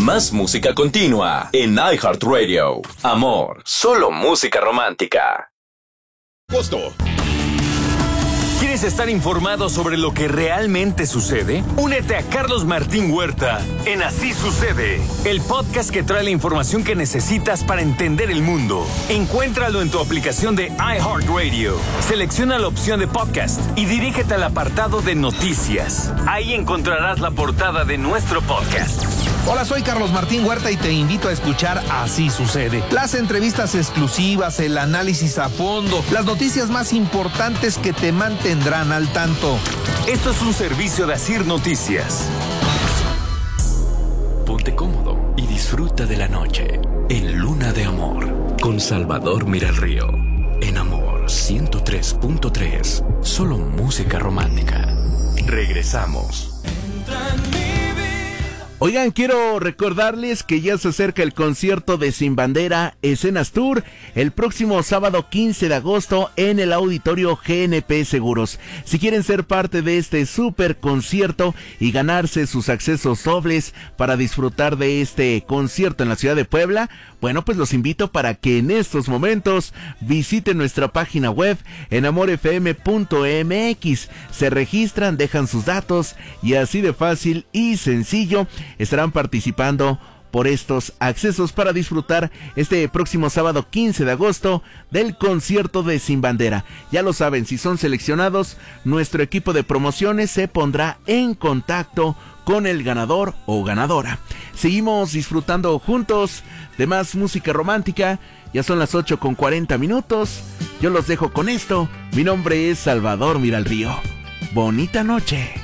Más música continua en iHeartRadio. Amor, solo música romántica. Costo. ¿Quieres estar informado sobre lo que realmente sucede? Únete a Carlos Martín Huerta en Así Sucede, el podcast que trae la información que necesitas para entender el mundo. Encuéntralo en tu aplicación de iHeartRadio. Selecciona la opción de podcast y dirígete al apartado de noticias. Ahí encontrarás la portada de nuestro podcast. Hola, soy Carlos Martín Huerta y te invito a escuchar Así Sucede. Las entrevistas exclusivas, el análisis a fondo, las noticias más importantes que te mantendrán al tanto. Esto es un servicio de Asir Noticias. Ponte cómodo y disfruta de la noche en Luna de Amor con Salvador Miralrío. En Amor 103.3, solo música romántica. Regresamos. Oigan, quiero recordarles que ya se acerca el concierto de Sin Bandera Escenas Tour el próximo sábado 15 de agosto en el auditorio GNP Seguros. Si quieren ser parte de este super concierto y ganarse sus accesos dobles para disfrutar de este concierto en la ciudad de Puebla, bueno, pues los invito para que en estos momentos visiten nuestra página web en amorfm.mx. Se registran, dejan sus datos y así de fácil y sencillo estarán participando por estos accesos para disfrutar este próximo sábado 15 de agosto del concierto de Sin Bandera. Ya lo saben, si son seleccionados, nuestro equipo de promociones se pondrá en contacto con el ganador o ganadora. Seguimos disfrutando juntos de más música romántica. Ya son las 8:40. Yo los dejo con esto. Mi nombre es Salvador Miralrío. Bonita noche.